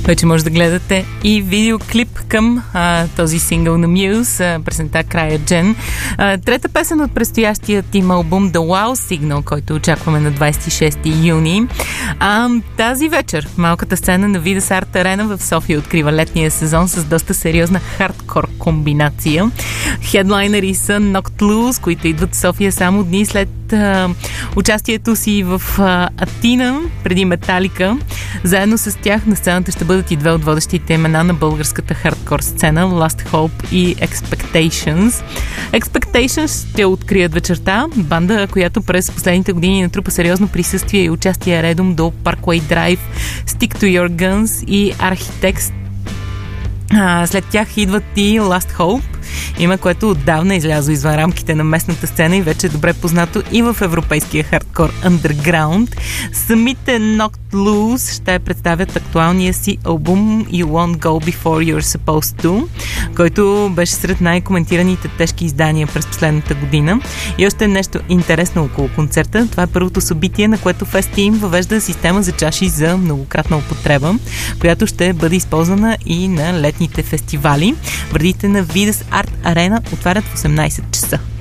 Вече може да гледате и видеоклип към този сингъл на Muse, пресента Cryogen. Трета песен от предстоящият им албум The Wow Signal, който очакваме на 26 юни. Тази вечер малката сцена на Видас Арт Арена в София открива летния сезон с доста сериозна хардкор комбинация. Хедлайнери са Knocked Loose, които идват в София само дни след участието си в Атина, преди Металика. Заедно с тях на сцената ще бъдат и две от водещите имена на българската хардкор сцена, Last Hope и Expectations. Expectations ще открият вечерта, банда, която през последните години натрупа сериозно присъствие и участие редом до Parkway Drive, Stick to Your Guns и Architects. След тях идват и Last Hope, име, което отдавна излязло извън рамките на местната сцена и вече е добре познато и в европейския хардкор underground. Самите Knocked Loose ще представят актуалния си албум You Won't Go Before You're Supposed To, който беше сред най-коментираните тежки издания през последната година. И още нещо интересно около концерта. Това е първото събитие, на което Fest Team въвежда система за чаши за многократна употреба, която ще бъде използвана и на летните фестивали. Вредите на Видас Арт Арена отварят в 18 часа.